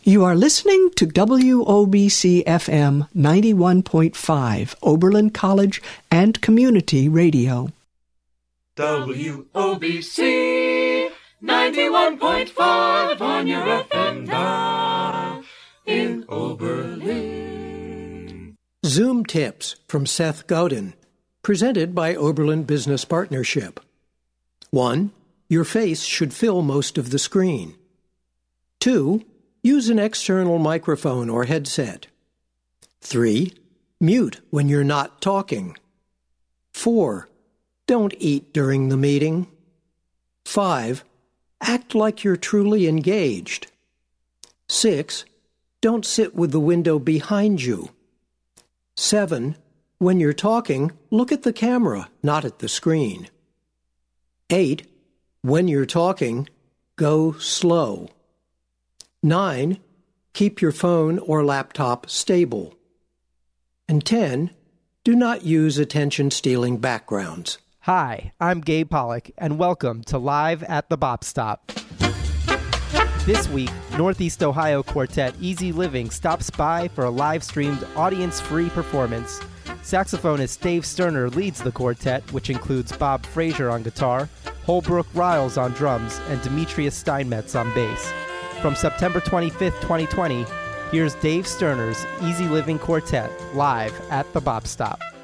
You are listening to WOBC FM 91.5, Oberlin College and Community Radio. WOBC 91.5 on your FM dial in Oberlin. Zoom Tips from Seth Godin, presented by Oberlin Business Partnership. 1. Your face should fill most of the screen. 2. Use an external microphone or headset. 3. Mute when you're not talking. 4. Don't eat during the meeting. 5. Act like you're truly engaged. 6. Don't sit with the window behind you. 7. When you're talking, look at the camera, not at the screen. 8. When you're talking, go slow. 9. Keep your phone or laptop stable. And 10. Do not use attention-stealing backgrounds. Hi, I'm Gabe Pollock, and welcome to Live at the Bop Stop. This week, Northeast Ohio quartet Easy Living stops by for a live-streamed, audience-free performance. Saxophonist Dave Sterner leads the quartet, which includes Bob Frazier on guitar, Holbrook Riles on drums, and Demetrius Steinmetz on bass. From September 25th, 2020, here's Dave Sterner's Easy Living Quartet live at the Bop Stop.